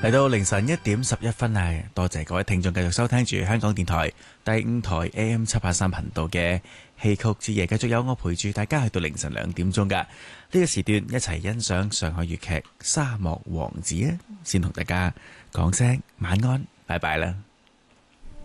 嚟到凌晨1點11分啊！多謝各位聽眾繼續收聽住香港電台第5台 AM 783頻道嘅戲曲之夜，繼續有我陪住大家去到凌晨2點鐘噶呢個時段，一齊欣賞上海粵劇《沙漠王子》啊！先同大家講聲晚安，拜拜啦〜